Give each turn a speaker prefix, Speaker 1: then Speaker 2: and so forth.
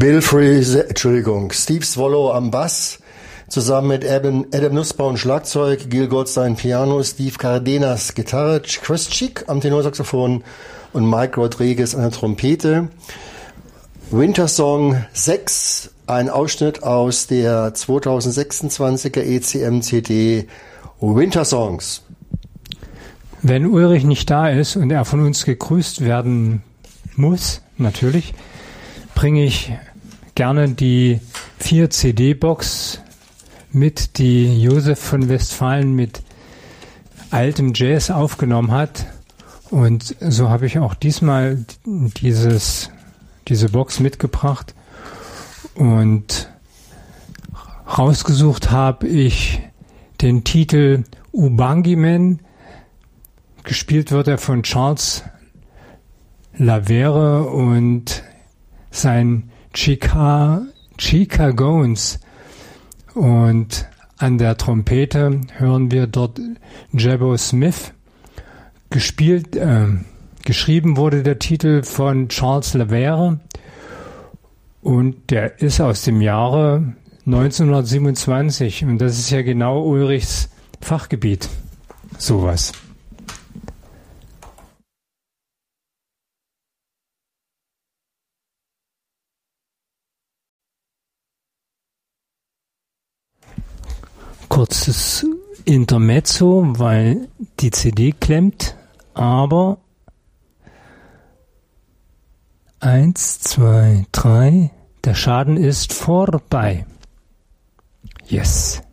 Speaker 1: Steve Swallow am Bass, zusammen mit Adam Nussbaum Schlagzeug, Gil Goldstein Piano, Steve Cardenas Gitarre, Chris Cheek am Tenorsaxophon und Mike Rodriguez an der Trompete. Wintersong 6, ein Ausschnitt aus der 2026er ECM-CD Wintersongs.
Speaker 2: Wenn Ulrich nicht da ist und er von uns gegrüßt werden muss, natürlich, bringe ich gerne die 4 CD-Box mit, die Josef von Westfalen mit altem Jazz aufgenommen hat. Und so habe ich auch diesmal diese Box mitgebracht. Und rausgesucht habe ich den Titel Ubangi Man. Gespielt wird er von Charles Lavere und sein Chicagoans. Und an der Trompete hören wir dort Jabbo Smith. Geschrieben wurde der Titel von Charles Lavere und der ist aus dem Jahre 1927 und das ist ja genau Ulrichs Fachgebiet. Sowas. Kurzes Intermezzo, weil die CD klemmt, aber 1, 2, 3, der Schaden ist vorbei. Yes.